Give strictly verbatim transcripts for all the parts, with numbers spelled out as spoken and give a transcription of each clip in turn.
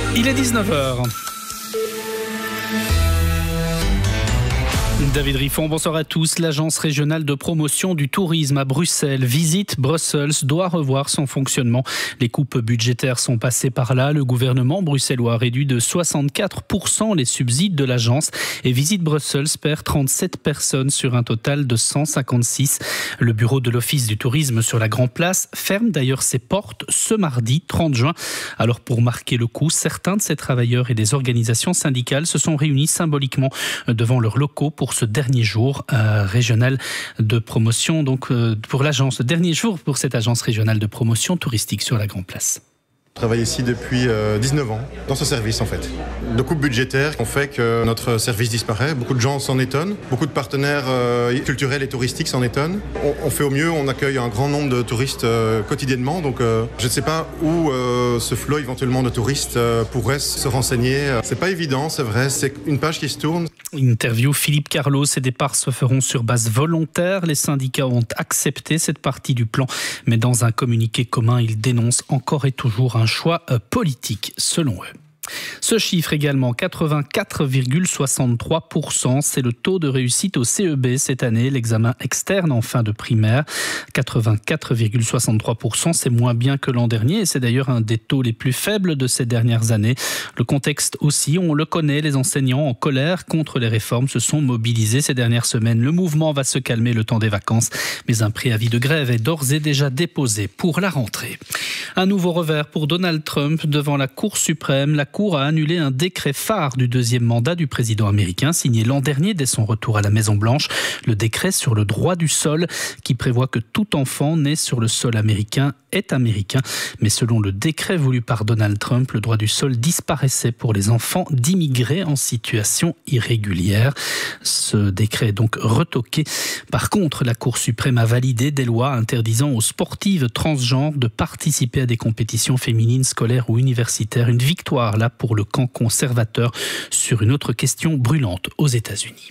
Il est dix-neuf heures. David Riffon, bonsoir à tous. L'agence régionale de promotion du tourisme à Bruxelles, Visit Brussels, doit revoir son fonctionnement. Les coupes budgétaires sont passées par là. Le gouvernement bruxellois a réduit de soixante-quatre pour cent les subsides de l'agence et Visit Brussels perd trente-sept personnes sur un total de cent cinquante-six. Le bureau de l'Office du tourisme sur la Grand Place ferme d'ailleurs ses portes ce mardi trente juin. Alors pour marquer le coup, certains de ces travailleurs et des organisations syndicales se sont réunis symboliquement devant leurs locaux pour ce dernier jour euh, régional de promotion, donc euh, pour l'agence, dernier jour pour cette agence régionale de promotion touristique sur la Grand Place. Je travaille ici depuis euh, dix-neuf ans, dans ce service en fait. De coupes budgétaires ont fait que notre service disparaît. Beaucoup de gens s'en étonnent. Beaucoup de partenaires euh, culturels et touristiques s'en étonnent. On, on fait au mieux, on accueille un grand nombre de touristes euh, quotidiennement. Donc euh, je ne sais pas où euh, ce flot éventuellement de touristes euh, pourrait se renseigner. C'est pas évident, c'est vrai. C'est une page qui se tourne. Interview Philippe Carlo. Ces départs se feront sur base volontaire. Les syndicats ont accepté cette partie du plan. Mais dans un communiqué commun, ils dénoncent encore et toujours un choix politique, selon eux. Ce chiffre également, quatre-vingt-quatre virgule soixante-trois pour cent, c'est le taux de réussite au C E B cette année, l'examen externe en fin de primaire. quatre-vingt-quatre virgule soixante-trois pour cent, c'est moins bien que l'an dernier et c'est d'ailleurs un des taux les plus faibles de ces dernières années. Le contexte aussi, on le connaît, les enseignants en colère contre les réformes se sont mobilisés ces dernières semaines. Le mouvement va se calmer le temps des vacances, mais un préavis de grève est d'ores et déjà déposé pour la rentrée. Un nouveau revers pour Donald Trump devant la Cour suprême. La Cour a annulé un décret phare du deuxième mandat du président américain, signé l'an dernier dès son retour à la Maison-Blanche. Le décret sur le droit du sol qui prévoit que tout enfant né sur le sol américain est américain. Mais selon le décret voulu par Donald Trump, le droit du sol disparaissait pour les enfants d'immigrés en situation irrégulière. Ce décret est donc retoqué. Par contre, la Cour suprême a validé des lois interdisant aux sportives transgenres de participer à des compétitions féminines scolaires ou universitaires. Une victoire là pour le camp conservateur sur une autre question brûlante aux États-Unis.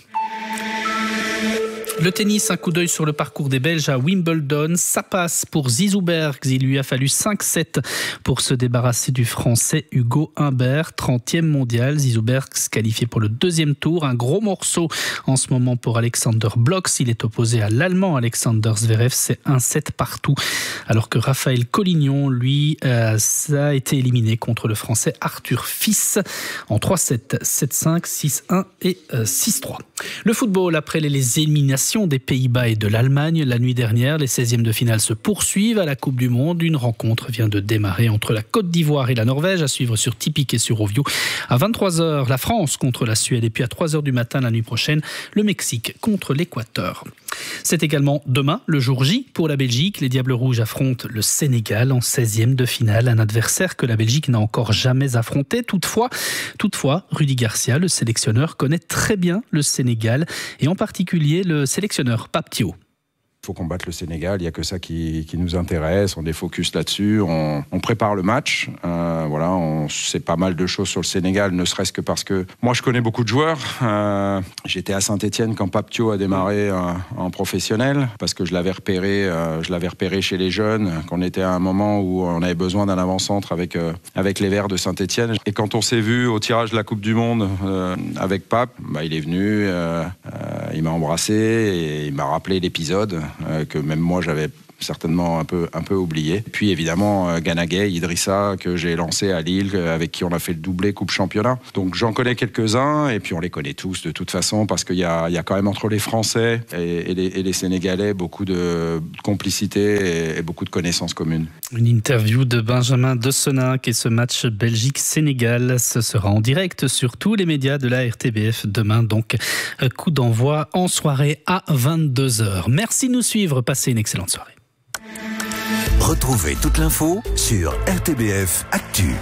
Le tennis, un coup d'œil sur le parcours des Belges à Wimbledon. Ça passe pour Zizou Bergs. Il lui a fallu cinq sept pour se débarrasser du Français Hugo Humbert, trentième mondial. Zizou Bergs qualifié pour le deuxième tour. Un gros morceau en ce moment pour Alexander Blocks. Il est opposé à l'Allemand Alexander Zverev. C'est un sept partout. Alors que Raphaël Collignon, lui, euh, ça a été éliminé contre le Français Arthur Fils en trois sept, sept cinq, six un et euh, six trois. Le football, après les éliminations des Pays-Bas et de l'Allemagne la nuit dernière, les seizièmes de finale se poursuivent à la Coupe du Monde. Une rencontre vient de démarrer entre la Côte d'Ivoire et la Norvège, à suivre sur Tipeee et sur Ovio. À vingt-trois heures, la France contre la Suède et puis à trois heures du matin la nuit prochaine, le Mexique contre l'Équateur. C'est également demain, le jour J pour la Belgique. Les Diables Rouges affrontent le Sénégal en seizième de finale, un adversaire que la Belgique n'a encore jamais affronté. Toutefois, toutefois, Rudy Garcia, le sélectionneur, connaît très bien le Sénégal et en particulier le sélectionneur Pape Thiaw. Il faut combattre le Sénégal, il n'y a que ça qui, qui nous intéresse, on est focus là-dessus, on, on prépare le match, euh, voilà, on sait pas mal de choses sur le Sénégal, ne serait-ce que parce que moi je connais beaucoup de joueurs, euh, j'étais à Saint-Étienne quand Pape Thiaw a démarré euh, en professionnel, parce que je l'avais repéré, euh, je l'avais repéré chez les jeunes, qu'on était à un moment où on avait besoin d'un avant-centre avec, euh, avec les Verts de Saint-Étienne, et quand on s'est vu au tirage de la Coupe du Monde euh, avec Pape, bah, il est venu, euh, euh, il m'a embrassé et il m'a rappelé l'épisode Euh, que même moi j'avais certainement un peu, un peu oublié. Puis évidemment euh, Gana Gueye, Idrissa, que j'ai lancé à Lille, avec qui on a fait le doublé Coupe Championnat. Donc j'en connais quelques-uns, et puis on les connaît tous de toute façon, parce qu'il y a, il y a quand même entre les Français et, et, les, et les Sénégalais beaucoup de complicité et, et beaucoup de connaissances communes. Une interview de Benjamin Dessenac et ce match Belgique-Sénégal, ce sera en direct sur tous les médias de la R T B F demain, donc coup d'envoi en soirée à vingt-deux heures. Merci de nous suivre, passez une excellente soirée. Retrouvez toute l'info sur R T B F Actu.